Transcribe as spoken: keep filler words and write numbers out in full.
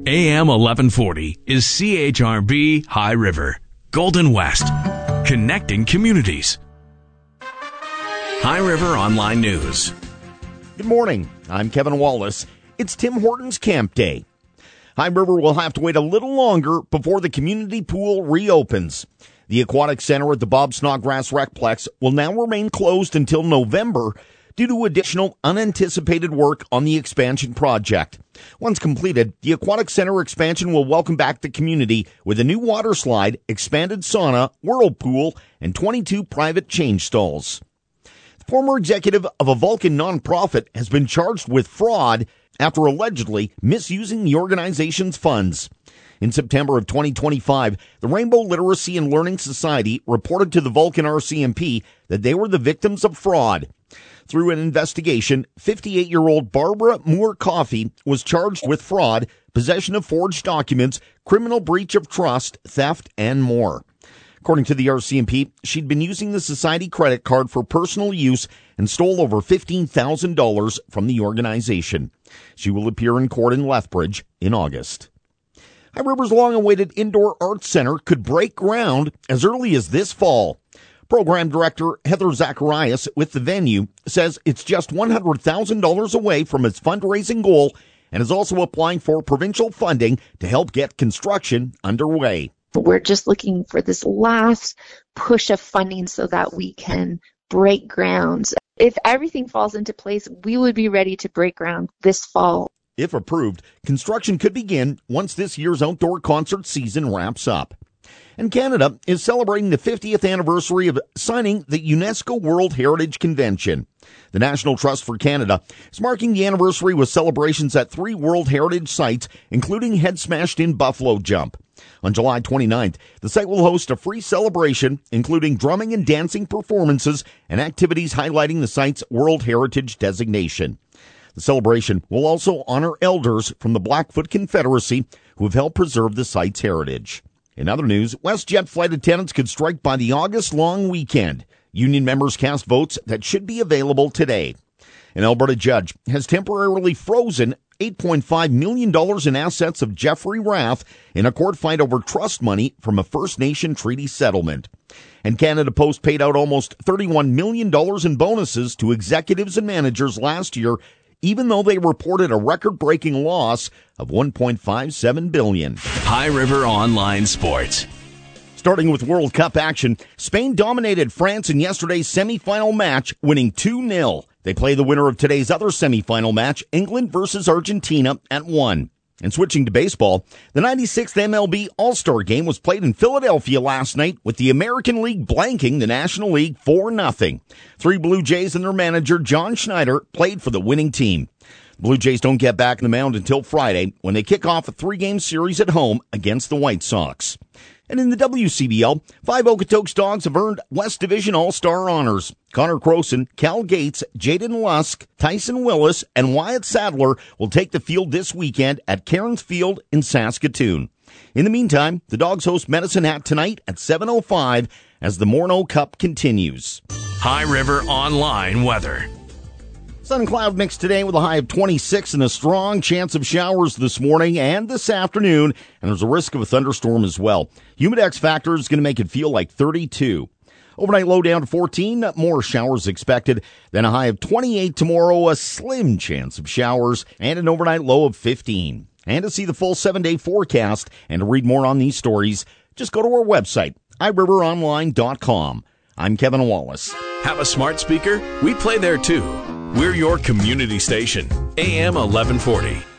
A M eleven forty is C H R B High River, Golden West, connecting communities. High River Online News. Good morning. I'm Kevin Wallace. It's Tim Hortons Camp Day. High River will have to wait a little longer before the community pool reopens. The Aquatic Center at the Bob Snodgrass Recplex will now remain closed until November due to additional unanticipated work on the expansion project. Once completed, the Aquatic Center expansion will welcome back the community with a new water slide, expanded sauna, whirlpool, and twenty-two private change stalls. The former executive of a Vulcan nonprofit has been charged with fraud after allegedly misusing the organization's funds. In September of twenty twenty-five, the Rainbow Literacy and Learning Society reported to the Vulcan R C M P that they were the victims of fraud. Through an investigation, fifty-eight-year-old Barbara Moore Coffey was charged with fraud, possession of forged documents, criminal breach of trust, theft, and more. According to the R C M P, she'd been using the society credit card for personal use and stole over fifteen thousand dollars from the organization. She will appear in court in Lethbridge in August. High River's long-awaited Indoor Arts Center could break ground as early as this fall. Program Director Heather Zacharias with the venue says it's just one hundred thousand dollars away from its fundraising goal and is also applying for provincial funding to help get construction underway. We're just looking for this last push of funding so that we can break ground. If everything falls into place, we would be ready to break ground this fall. If approved, construction could begin once this year's outdoor concert season wraps up. And Canada is celebrating the fiftieth anniversary of signing the UNESCO World Heritage Convention. The National Trust for Canada is marking the anniversary with celebrations at three World Heritage sites, including Head Smashed in Buffalo Jump. On July twenty-ninth, the site will host a free celebration, including drumming and dancing performances and activities highlighting the site's World Heritage designation. The celebration will also honor elders from the Blackfoot Confederacy who have helped preserve the site's heritage. In other news, WestJet flight attendants could strike by the August long weekend. Union members cast votes that should be available today. An Alberta judge has temporarily frozen eight point five million dollars in assets of Jeffrey Rath in a court fight over trust money from a First Nation treaty settlement. And Canada Post paid out almost thirty-one million dollars in bonuses to executives and managers last year, even though they reported a record-breaking loss of one point five seven billion dollars. High River Online Sports. Starting with World Cup action, Spain dominated France in yesterday's semifinal match, winning two nil. They play the winner of today's other semifinal match, England versus Argentina, at one. And switching to baseball, the ninety-sixth M L B All-Star Game was played in Philadelphia last night with the American League blanking the National League four nothing. Three Blue Jays and their manager, John Schneider, played for the winning team. The Blue Jays don't get back in the mound until Friday when they kick off a three-game series at home against the White Sox. And in the W C B L, five Okotoks dogs have earned West Division All-Star honors. Connor Croson, Cal Gates, Jaden Lusk, Tyson Willis, and Wyatt Sadler will take the field this weekend at Cairns Field in Saskatoon. In the meantime, the dogs host Medicine Hat tonight at seven oh five as the Morneau Cup continues. High River Online weather. Sun and cloud mix today with a high of twenty-six and a strong chance of showers this morning and this afternoon, and there's a risk of a thunderstorm as well. Humidex factor is going to make it feel like thirty-two. Overnight low down to fourteen, more showers expected, then a high of twenty-eight tomorrow, a slim chance of showers, and an overnight low of fifteen. And to see the full seven-day forecast and to read more on these stories, just go to our website, i river online dot com. I'm Kevin Wallace. Have a smart speaker? We play there too. We're your community station, A M eleven forty.